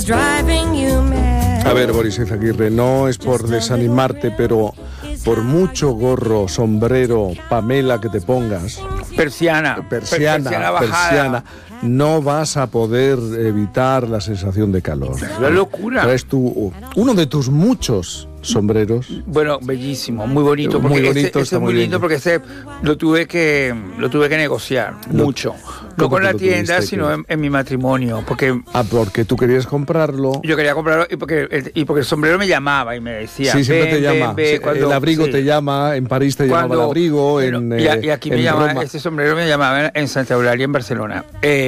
A ver, Boris Izaguirre, no es por desanimarte, pero por mucho gorro, sombrero, Pamela que te pongas, persiana bajada, no vas a poder evitar la sensación de calor. Es una locura. Traes uno de tus muchos sombreros. Bueno, bellísimo, muy bonito, porque muy bonito, ese es muy lindo, porque lo tuve que negociar mucho. No con la tienda, sino en mi matrimonio, porque tú querías comprarlo. Yo quería comprarlo y porque el sombrero me llamaba y me decía. Sí, siempre te llama. El abrigo te llama, en París te llamaba el abrigo. Y aquí me llamaba, este sombrero me llamaba en Santa Eulalia, en Barcelona.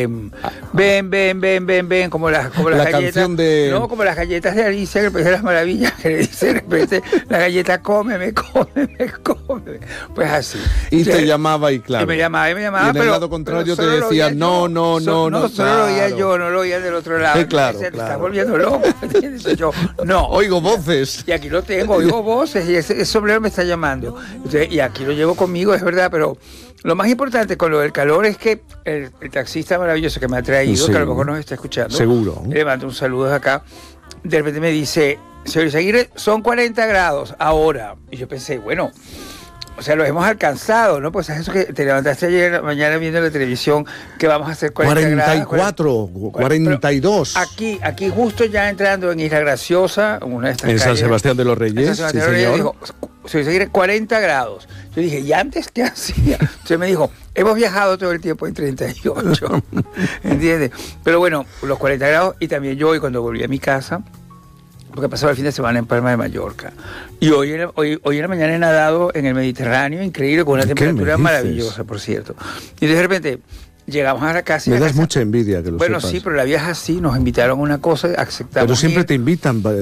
Ven, como las galletas. No, como las galletas de Alicia, que el País de las Maravillas, que le dice de repente la galleta, cómeme. Pues así. Y te llamaba y claro. Y me llamaba, y en el lado contrario te decía, no. No, solo lo oía yo, no lo oía del otro lado. Claro. Te estás volviendo loco. Yo, no. Oigo voces. Y aquí lo tengo, oigo voces y ese sombrero me está llamando. Entonces, y aquí lo llevo conmigo, es verdad, pero lo más importante con lo del calor es que el taxista maravilloso que me ha traído, que a lo mejor nos está escuchando. Seguro. Le mando un saludo desde acá. De repente me dice, señor Izaguirre, son 40 grados ahora. Y yo pensé, bueno, o sea, lo hemos alcanzado, ¿no? Pues es eso que te levantaste ayer mañana viendo la televisión, que vamos a hacer 44, 42. Aquí justo ya entrando en Isla Graciosa, una de estas en calles, San Sebastián de los Reyes. En San Sebastián de los Reyes, dijo, señor Izaguirre, 40 grados. Yo dije, ¿y antes qué hacía? Entonces me dijo, hemos viajado todo el tiempo en 38. ¿Entiendes? Pero bueno, los 40 grados, y también yo hoy cuando volví a mi casa, porque pasaba el fin de semana en Palma de Mallorca. Y hoy en la mañana he nadado en el Mediterráneo, increíble, con una temperatura maravillosa, por cierto. Y de repente llegamos a la casa. Me das mucha envidia que lo sepas. Bueno, sí, pero la vida es así, nos invitaron a una cosa, aceptamos. Pero siempre te invitan.